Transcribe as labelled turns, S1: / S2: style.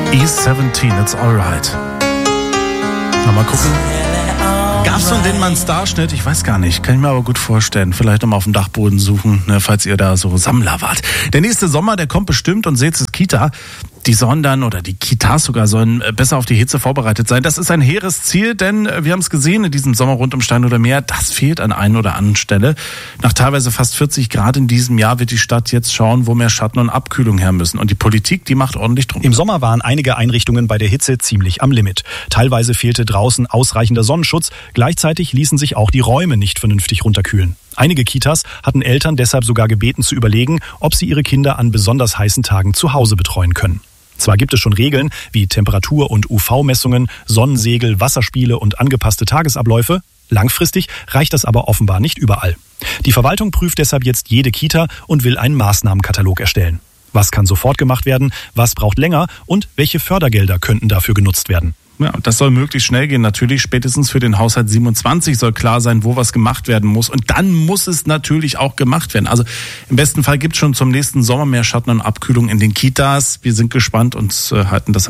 S1: E17, it's alright. Mal gucken. Gab es von denen mal einen Starschnitt? Ich weiß gar nicht. Kann ich mir aber gut vorstellen. Vielleicht nochmal auf dem Dachboden suchen, ne, falls ihr da so Sammler wart. Der nächste Sommer, der kommt bestimmt und seht es Kita. Die sollen dann, oder die Kitas sogar, sollen besser auf die Hitze vorbereitet sein. Das ist ein hehres Ziel, denn wir haben es gesehen in diesem Sommer rund um Stein oder Meer. Das fehlt an einer oder anderen Stelle. Nach teilweise fast 40 Grad in diesem Jahr wird die Stadt jetzt schauen, wo mehr Schatten und Abkühlung her müssen. Und die Politik, die macht ordentlich drum.
S2: Im Sommer waren einige Einrichtungen bei der Hitze ziemlich am Limit. Teilweise fehlte draußen ausreichender Sonnenschutz. Gleichzeitig ließen sich auch die Räume nicht vernünftig runterkühlen. Einige Kitas hatten Eltern deshalb sogar gebeten zu überlegen, ob sie ihre Kinder an besonders heißen Tagen zu Hause betreuen können. Zwar gibt es schon Regeln wie Temperatur- und UV-Messungen, Sonnensegel, Wasserspiele und angepasste Tagesabläufe. Langfristig reicht das aber offenbar nicht überall. Die Verwaltung prüft deshalb jetzt jede Kita und will einen Maßnahmenkatalog erstellen. Was kann sofort gemacht werden, was braucht länger und welche Fördergelder könnten dafür genutzt werden?
S1: Ja, das soll möglichst schnell gehen. Natürlich spätestens für den Haushalt 27 soll klar sein, wo was gemacht werden muss. Und dann muss es natürlich auch gemacht werden. Also im besten Fall gibt es schon zum nächsten Sommer mehr Schatten und Abkühlung in den Kitas. Wir sind gespannt und halten das